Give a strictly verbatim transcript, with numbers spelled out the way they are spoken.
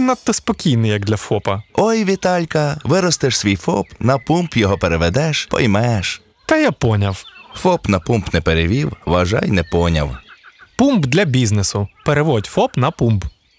надто спокійний, як для ФОПа. Ой, Віталька, виростеш свій ФОП, на пумп його переведеш, поймеш. Та я поняв. ФОП на пумп не перевів, вважай, не поняв. Пумп для бізнесу. Переводь ФОП на пумп.